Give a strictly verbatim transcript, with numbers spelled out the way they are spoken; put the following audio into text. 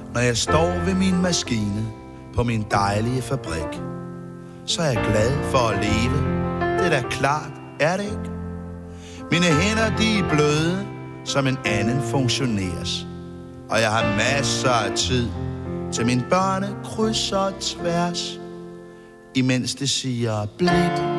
Når jeg står ved min maskine på min dejlige fabrik, så er jeg glad for at leve. Det er da klart, er det ikke? Mine hænder, de er bløde, som en anden funktionærs. Og jeg har masser af tid til mine børne kryds og tværs, imens det siger blit.